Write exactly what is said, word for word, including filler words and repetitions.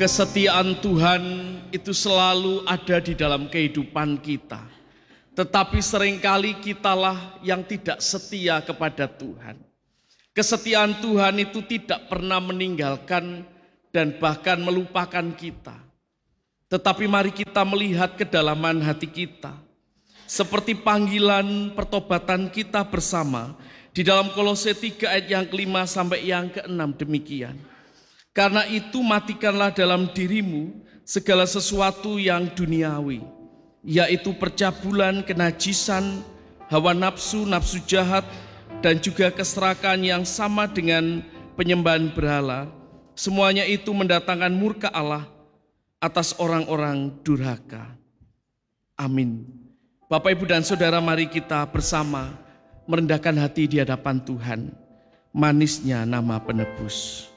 Kesetiaan Tuhan itu selalu ada di dalam kehidupan kita. Tetapi seringkali kitalah yang tidak setia kepada Tuhan. Kesetiaan Tuhan itu tidak pernah meninggalkan dan bahkan melupakan kita. Tetapi mari kita melihat kedalaman hati kita. Seperti panggilan pertobatan kita bersama di dalam Kolose tiga ayat yang kelima sampai yang keenam demikian. Karena itu matikanlah dalam dirimu segala sesuatu yang duniawi, yaitu percabulan, kenajisan, hawa nafsu, nafsu jahat, dan juga keserakan yang sama dengan penyembahan berhala. Semuanya itu mendatangkan murka Allah atas orang-orang durhaka. Amin. Bapak, Ibu, dan Saudara, mari kita bersama merendahkan hati di hadapan Tuhan. Manisnya nama penebus.